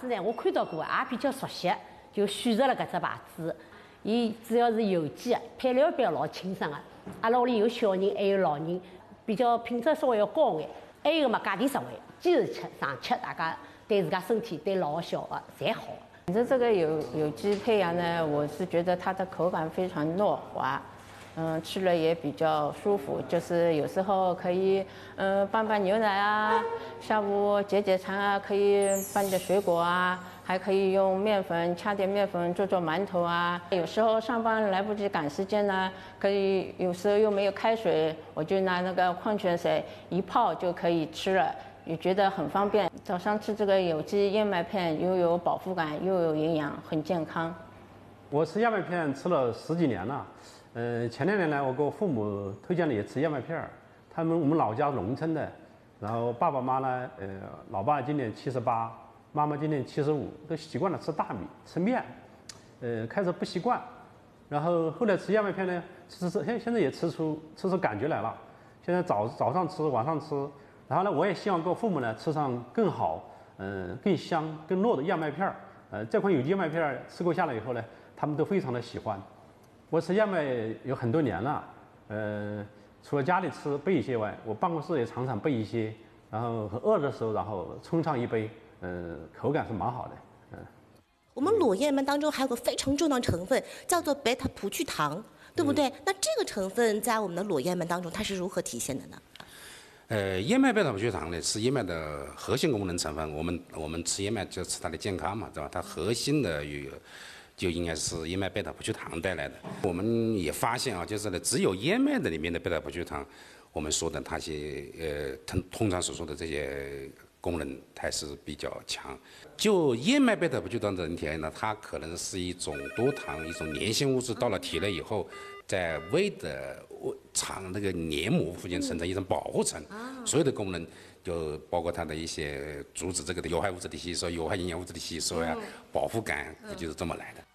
子呢，我看到过，也比较熟悉，就选择了搿只牌子。伊主要是有机的，配料表老清爽的。阿拉屋里有小人，还有老人，比较品质稍微要高眼。还有个嘛，价钿实惠，坚持吃常吃，大家对自家身体、对老小的侪好。 反正这个有机胚芽呢，我是觉得它的口感非常糯滑，吃了也比较舒服。就是有时候可以拌拌牛奶啊，下午解解馋啊，可以拌点水果啊，还可以用面粉掐点面粉做馒头啊。有时候上班来不及赶时间呢，可以有时候又没有开水，我就拿那个矿泉水一泡就可以吃了。也觉得很方便，早上吃这个有机燕麦片，又有饱腹感，又有营养，很健康。 我吃燕麦片吃了10几年了，前2年来我给我父母推荐了也吃燕麦片我们老家农村的，然后爸爸妈呢，老爸今年78，妈妈今年75，都习惯了吃大米吃面，开始不习惯，然后后来吃燕麦片呢，现在也吃出感觉来了，现在早上吃晚上吃。然后呢，我也希望给我父母呢吃上更好、更香、更糯的燕麦片这款有机燕麦片吃过下来以后呢，他们都非常的喜欢。我吃燕麦有很多年了，除了家里吃备一些外，我办公室也常常备一些，然后很饿的时候，然后冲上一杯，口感是蛮好的。 我们裸燕麦当中还有个非常重要的成分，叫做贝塔葡聚糖，对不对？那这个成分在我们的裸燕麦当中，它是如何体现的呢？ 燕麦贝塔葡聚糖呢是燕麦的核心功能成分。我们吃燕麦就吃它的健康嘛，对吧？它核心的就应该是燕麦贝塔葡聚糖带来的。我们也发现啊，就是呢，只有燕麦的里面的贝塔葡聚糖，我们说的它些通常所说的这些功能还是比较强。就燕麦贝塔葡聚糖的人体呢，它可能是一种多糖、一种粘性物质，到了体内以后，在胃的肠那个黏膜附近形成一种保护层，所有的功能就包括它的一些阻止这个的有害物质的吸收、有害营养物质的吸收呀，饱腹感就是这么来的。